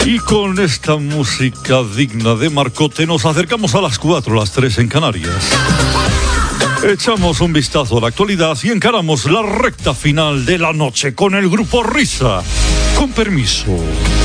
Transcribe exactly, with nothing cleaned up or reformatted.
Y con esta música digna de Marcote nos acercamos a las cuatro, las tres en Canarias. Echamos un vistazo a la actualidad y encaramos la recta final de la noche con el Grupo Risa. Con permiso.